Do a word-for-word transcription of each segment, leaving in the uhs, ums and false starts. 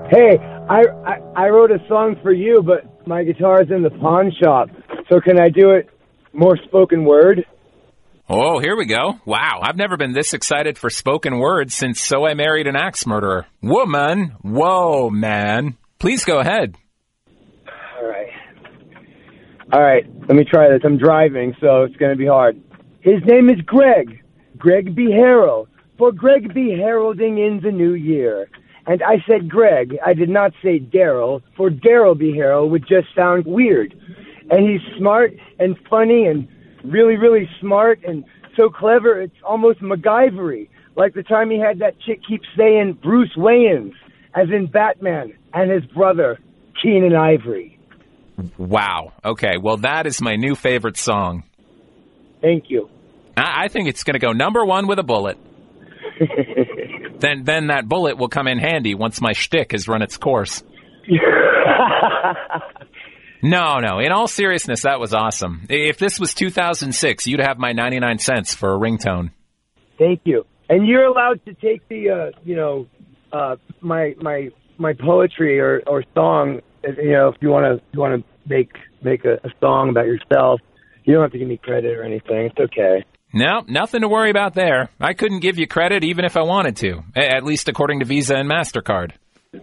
Hey, I, I I wrote a song for you, but my guitar's in the pawn shop. So can I do it more spoken word? Oh, here we go. Wow, I've never been this excited for spoken word since So I Married an Axe Murderer. Woman, whoa, man. Please go ahead. All right. All right, let me try this. I'm driving, so it's going to be hard. His name is Greg. Greg B. Harrell. For Greg be heralding in the new year. And I said Greg. I did not say Daryl, for Daryl B. Harrell would just sound weird. And he's smart and funny and really, really smart and so clever it's almost MacGyver-y. Like the time he had that chick keep saying Bruce Wayans, as in Batman, and his brother, Keenan Ivory. Wow. Okay, well, that is my new favorite song. Thank you. I, I think it's going to go number one with a bullet. then then that bullet will come in handy once my shtick has run its course. No, no. In all seriousness, that was awesome. If this was two thousand six, you'd have my ninety-nine cents for a ringtone. Thank you. And you're allowed to take the, uh, you know, uh, my my my poetry or, or song. You know, if you want to you want to make make a, a song about yourself, you don't have to give me credit or anything. It's okay. No, nothing to worry about there. I couldn't give you credit even if I wanted to, at least according to Visa and MasterCard.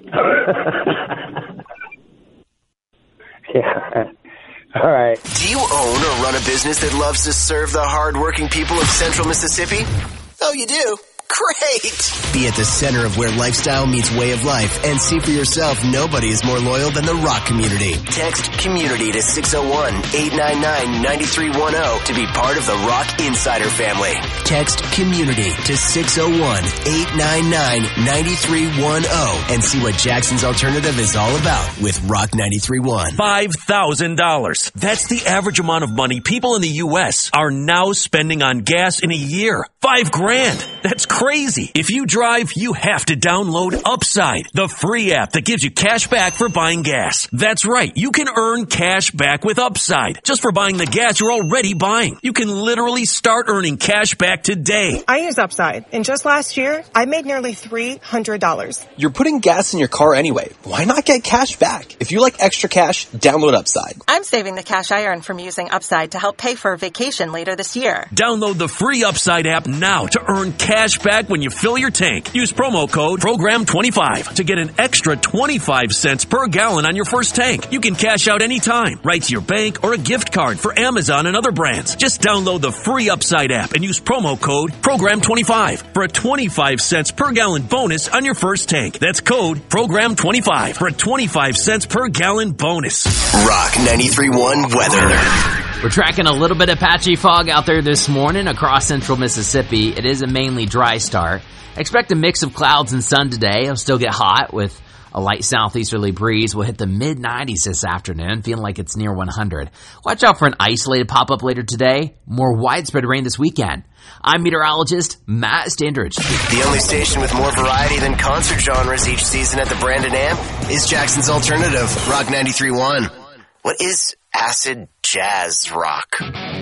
Yeah. All right. Do you own or run a business that loves to serve the hardworking people of Central Mississippi? Oh, you do? Great! Be at the center of where lifestyle meets way of life and see for yourself nobody is more loyal than the Rock community. Text COMMUNITY to six oh one, eight nine nine, nine three one oh to be part of the Rock Insider family. Text COMMUNITY to six oh one, eight nine nine, nine three one oh and see what Jackson's Alternative is all about with Rock ninety-three point one. five thousand dollars. That's the average amount of money people in the U S are now spending on gas in a year. Five grand. That's crazy. If you drive, you have to download Upside, the free app that gives you cash back for buying gas. That's right. You can earn cash back with Upside just for buying the gas you're already buying. You can literally start earning cash back today. I use Upside, and just last year, I made nearly three hundred dollars. You're putting gas in your car anyway. Why not get cash back? If you like extra cash, download Upside. I'm saving the cash I earn from using Upside to help pay for a vacation later this year. Download the free Upside app now to earn cash back when you fill your tank. Use promo code program twenty-five to get an extra twenty-five cents per gallon on your first tank. You can cash out anytime, right to your bank or a gift card for Amazon and other brands. Just download the free Upside app and use promo code program twenty-five for a twenty-five cents per gallon bonus on your first tank. That's code program twenty-five for a twenty-five cents per gallon bonus. Rock ninety-three point one weather. We're tracking a little bit of patchy fog out there this morning across central Mississippi. It is a mainly dry start. Expect a mix of clouds and sun today. It'll still get hot with a light southeasterly breeze. We'll hit the mid nineties this afternoon, feeling like it's near one hundred. Watch out for an isolated pop-up later today. More widespread rain this weekend. I'm meteorologist Matt Standridge. The only station with more variety than concert genres each season at the Brandon Amp is Jackson's Alternative, Rock ninety-three point one. What is acid jazz rock?